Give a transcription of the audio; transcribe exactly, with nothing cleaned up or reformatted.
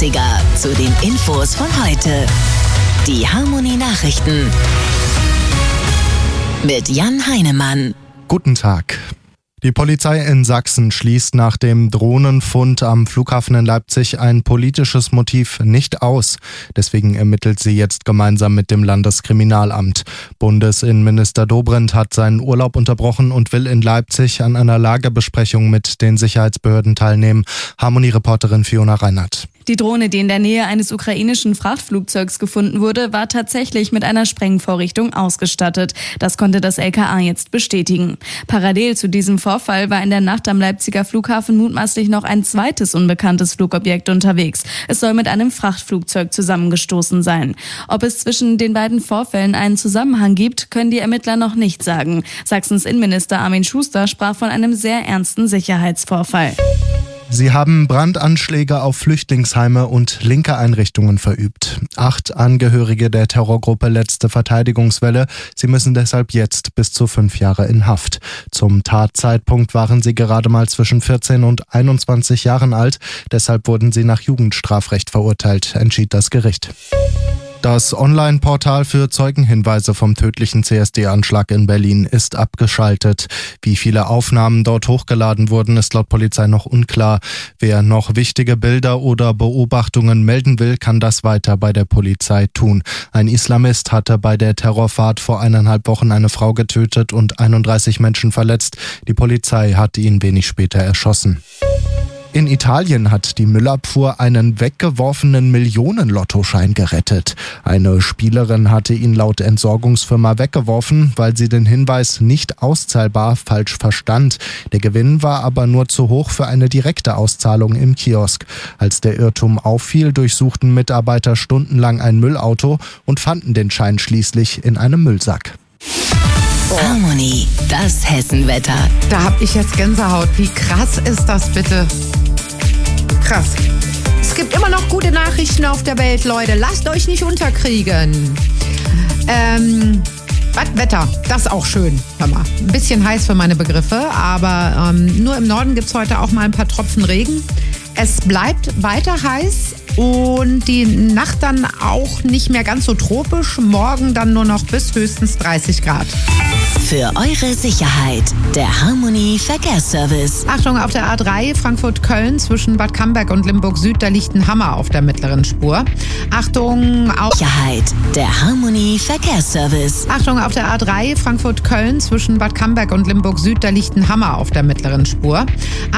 dreißiger zu den Infos von heute. Die Harmony Nachrichten mit Jan Heinemann. Guten Tag. Die Polizei in Sachsen schließt nach dem Drohnenfund am Flughafen in Leipzig ein politisches Motiv nicht aus. Deswegen ermittelt sie jetzt gemeinsam mit dem Landeskriminalamt. Bundesinnenminister Dobrindt hat seinen Urlaub unterbrochen und will in Leipzig an einer Lagebesprechung mit den Sicherheitsbehörden teilnehmen. Harmony-Reporterin Fiona Reinhardt. Die Drohne, die in der Nähe eines ukrainischen Frachtflugzeugs gefunden wurde, war tatsächlich mit einer Sprengvorrichtung ausgestattet. Das konnte das L K A jetzt bestätigen. Parallel zu diesem Vorfall war in der Nacht am Leipziger Flughafen mutmaßlich noch ein zweites unbekanntes Flugobjekt unterwegs. Es soll mit einem Frachtflugzeug zusammengestoßen sein. Ob es zwischen den beiden Vorfällen einen Zusammenhang gibt, können die Ermittler noch nicht sagen. Sachsens Innenminister Armin Schuster sprach von einem sehr ernsten Sicherheitsvorfall. Sie haben Brandanschläge auf Flüchtlingsheime und linke Einrichtungen verübt. Acht Angehörige der Terrorgruppe Letzte Verteidigungswelle. Sie müssen deshalb jetzt bis zu fünf Jahre in Haft. Zum Tatzeitpunkt waren sie gerade mal zwischen vierzehn und einundzwanzig Jahren alt. Deshalb wurden sie nach Jugendstrafrecht verurteilt, entschied das Gericht. Das Online-Portal für Zeugenhinweise vom tödlichen C S D-Anschlag in Berlin ist abgeschaltet. Wie viele Aufnahmen dort hochgeladen wurden, ist laut Polizei noch unklar. Wer noch wichtige Bilder oder Beobachtungen melden will, kann das weiter bei der Polizei tun. Ein Islamist hatte bei der Terrorfahrt vor eineinhalb Wochen eine Frau getötet und einunddreißig Menschen verletzt. Die Polizei hat ihn wenig später erschossen. In Italien hat die Müllabfuhr einen weggeworfenen Millionen-Lottoschein gerettet. Eine Spielerin hatte ihn laut Entsorgungsfirma weggeworfen, weil sie den Hinweis nicht auszahlbar falsch verstand. Der Gewinn war aber nur zu hoch für eine direkte Auszahlung im Kiosk. Als der Irrtum auffiel, durchsuchten Mitarbeiter stundenlang ein Müllauto und fanden den Schein schließlich in einem Müllsack. Harmony, das Hessenwetter. Da hab ich jetzt Gänsehaut. Wie krass ist das bitte? Krass. Es gibt immer noch gute Nachrichten auf der Welt, Leute. Lasst euch nicht unterkriegen. Ähm, was Wetter, das ist auch schön. Hör mal, ein bisschen heiß für meine Begriffe, aber ähm, nur im Norden gibt es heute auch mal ein paar Tropfen Regen. Es bleibt weiter heiß und die Nacht dann auch nicht mehr ganz so tropisch. Morgen dann nur noch bis höchstens dreißig Grad. Für eure Sicherheit, der Harmony Verkehrsservice. Achtung, auf der A drei Frankfurt-Köln zwischen Bad Camberg und Limburg Süd, da liegt ein Hammer auf der mittleren Spur. Achtung, auf Sicherheit, der Harmony Verkehrsservice. Achtung, auf der A drei Frankfurt-Köln zwischen Bad Camberg und Limburg Süd, da liegt ein Hammer auf der mittleren Spur.